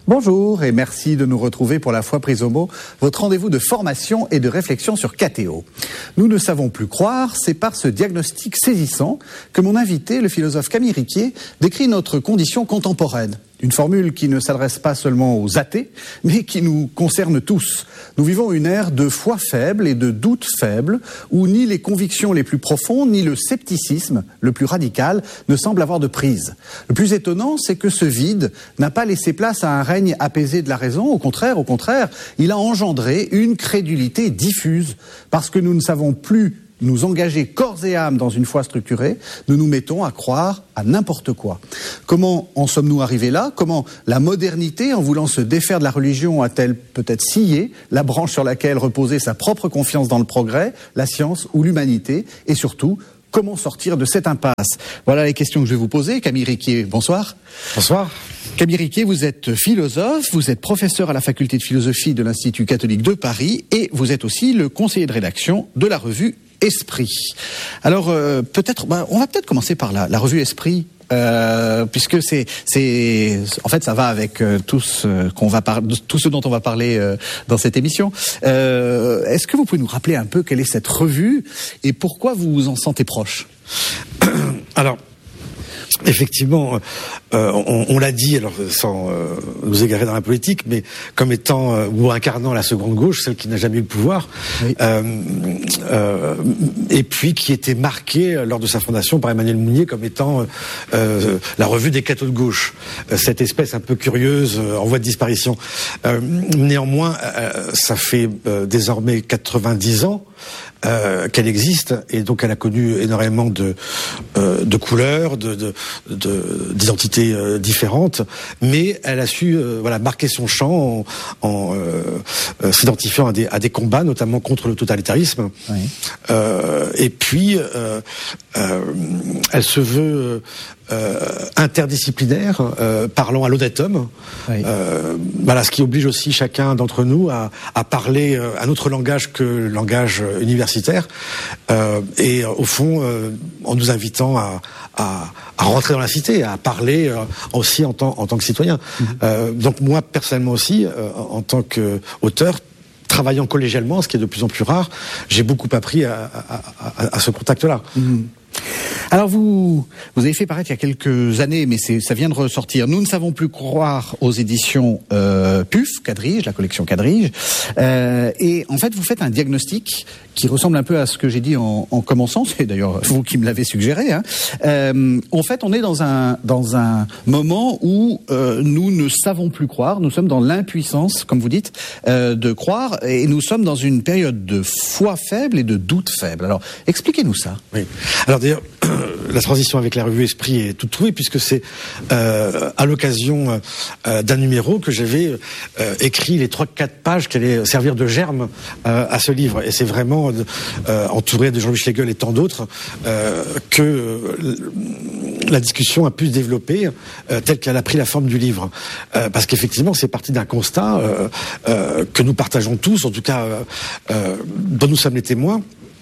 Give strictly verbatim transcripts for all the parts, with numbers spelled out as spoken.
Bonjour et merci de nous retrouver pour La Foi prise au mot, votre rendez-vous de formation et de réflexion sur Catéo. Nous ne savons plus croire, c'est par ce diagnostic saisissant que mon invité, le philosophe Camille Riquier, décrit notre condition contemporaine. Une formule qui ne s'adresse pas seulement aux athées, mais qui nous concerne tous. Nous vivons une ère de foi faible et de doute faible, où ni les convictions les plus profondes, ni le scepticisme le plus radical ne semblent avoir de prise. Le plus étonnant, c'est que ce vide n'a pas laissé place à un règne apaisé de la raison. Au contraire, au contraire, il a engendré une crédulité diffuse, parce que nous ne savons plus nous engager corps et âme dans une foi structurée, nous nous mettons à croire à n'importe quoi. Comment en sommes-nous arrivés là? Comment la modernité, en voulant se défaire de la religion, a-t-elle peut-être scié la branche sur laquelle reposait sa propre confiance dans le progrès, la science ou l'humanité? Et surtout, comment sortir de cette impasse? Voilà les questions que je vais vous poser. Camille Riquier, bonsoir. Bonsoir. Camille Riquier, vous êtes philosophe, vous êtes professeur à la faculté de philosophie de l'Institut catholique de Paris et vous êtes aussi le conseiller de rédaction de la revue Esprit. Alors euh, peut-être, bah, on va peut-être commencer par la, la revue Esprit, euh, puisque c'est, c'est, en fait, ça va avec euh, tout ce qu'on va par, tout ce dont on va parler euh, dans cette émission. Euh, est-ce que vous pouvez nous rappeler un peu quelle est cette revue et pourquoi vous vous en sentez proche? Alors. Effectivement, euh, on, on l'a dit, alors sans euh, nous égarer dans la politique, mais comme étant euh, ou incarnant la seconde gauche, celle qui n'a jamais eu le pouvoir, oui. euh, euh, et puis qui était marquée lors de sa fondation par Emmanuel Mounier comme étant euh, la revue des cathos de gauche, cette espèce un peu curieuse euh, en voie de disparition. Euh, néanmoins, euh, ça fait euh, désormais quatre-vingt-dix ans. Euh, qu'elle existe et donc elle a connu énormément de euh, de couleurs, de, de, de d'identités euh, différentes, mais elle a su euh, voilà marquer son champ en, en euh, euh, s'identifiant à des à des combats, notamment contre le totalitarisme. Oui. Euh, et puis euh, euh, elle se veut Euh, interdisciplinaire, euh, parlant à l'honnête homme, oui. euh, voilà, ce qui oblige aussi chacun d'entre nous à, à parler euh, un autre langage que le langage universitaire, euh, et euh, au fond, euh, en nous invitant à, à, à rentrer dans la cité, à parler euh, aussi en tant, en tant que citoyen. Mm-hmm. Euh, donc moi, personnellement aussi, euh, en tant qu'auteur, travaillant collégialement, ce qui est de plus en plus rare, j'ai beaucoup appris à, à, à, à ce contact-là. Mm-hmm. Alors vous, vous avez fait paraître il y a quelques années, mais c'est, ça vient de ressortir. Nous ne savons plus croire aux éditions euh, P U F, Quadrige, la collection Quadrige. Euh, et en fait, vous faites un diagnostic qui ressemble un peu à ce que j'ai dit en, en commençant. C'est d'ailleurs vous qui me l'avez suggéré. Hein. Euh, en fait, on est dans un dans un moment où euh, nous ne savons plus croire. Nous sommes dans l'impuissance, comme vous dites, euh, de croire, et nous sommes dans une période de foi faible et de doute faible. Alors, expliquez-nous ça. Oui. Alors d'ailleurs, la transition avec la revue Esprit est toute trouvée puisque c'est euh, à l'occasion euh, d'un numéro que j'avais euh, écrit les trois quatre pages qui allaient servir de germe euh, à ce livre. Et c'est vraiment euh, entouré de Jean-Louis Schlegel et tant d'autres euh, que euh, la discussion a pu se développer euh, telle qu'elle a pris la forme du livre. Euh, parce qu'effectivement, c'est parti d'un constat euh, euh, que nous partageons tous, en tout cas euh, euh, dont nous sommes les témoins,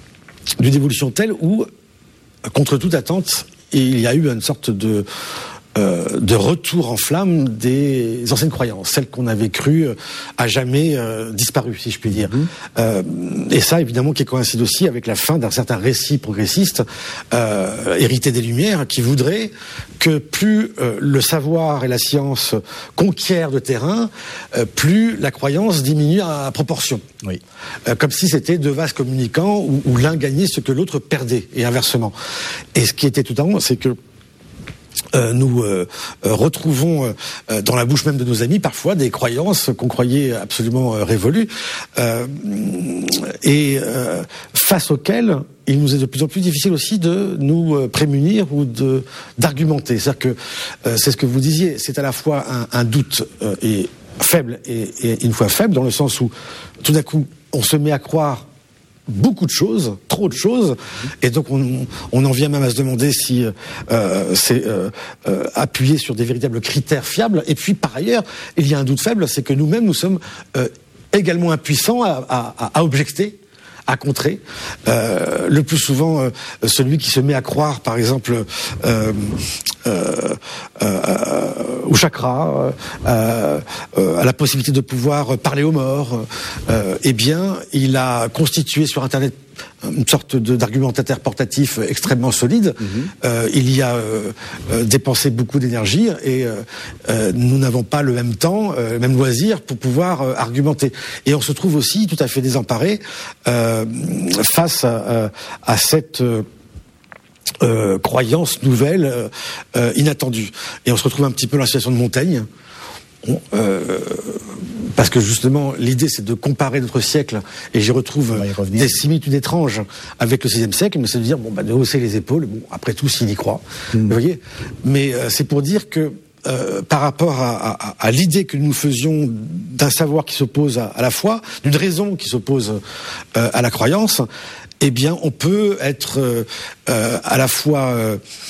d'une évolution telle où contre toute attente, il y a eu une sorte de euh, de retour en flamme des anciennes croyances, celles qu'on avait crues à jamais euh, disparues, si je puis dire. Mmh. Euh, et ça, évidemment, qui coïncide aussi avec la fin d'un certain récit progressiste euh, hérité des Lumières, qui voudrait que plus euh, le savoir et la science conquièrent de terrain, euh, plus la croyance diminue à proportion. Oui. Euh, comme si c'était deux vases communicants où, où l'un gagnait ce que l'autre perdait, et inversement. Et ce qui était tout en haut, c'est que Euh, nous euh, euh, retrouvons euh, dans la bouche même de nos amis parfois des croyances qu'on croyait absolument euh, révolues euh, et euh, face auxquelles il nous est de plus en plus difficile aussi de nous euh, prémunir ou de d'argumenter. C'est-à-dire que euh, c'est ce que vous disiez, c'est à la fois un, un doute euh, et faible et, et une fois faible dans le sens où tout d'un coup on se met à croire beaucoup de choses, trop de choses, et donc on, on en vient même à se demander si euh, c'est euh, euh, appuyé sur des véritables critères fiables. Et puis par ailleurs, il y a un doute faible, c'est que nous-mêmes nous sommes euh, également impuissants à, à, à objecter, à contrer. Euh, le plus souvent, euh, celui qui se met à croire, par exemple, euh, euh, euh, au chakra, euh, euh, à la possibilité de pouvoir parler aux morts, euh, eh bien, il a constitué sur Internet une sorte de, d'argumentaire portatif extrêmement solide. Mmh. Euh, il y a euh, euh, dépensé beaucoup d'énergie et euh, euh, nous n'avons pas le même temps, euh, le même loisir pour pouvoir euh, argumenter. Et on se trouve aussi tout à fait désemparé euh, face à, à cette euh, euh, croyance nouvelle, euh, euh, inattendue. Et on se retrouve un petit peu dans la situation de Montaigne. Bon, euh, parce que justement l'idée c'est de comparer notre siècle et j'y retrouve des similitudes étranges avec le seizième siècle, mais c'est de dire bon bah de hausser les épaules, bon après tout s'il y croit, mmh. vous voyez, mais euh, c'est pour dire que euh, par rapport à, à, à l'idée que nous faisions d'un savoir qui s'oppose à, à la foi, d'une raison qui s'oppose euh, à la croyance, eh bien on peut être euh, euh, à la fois euh,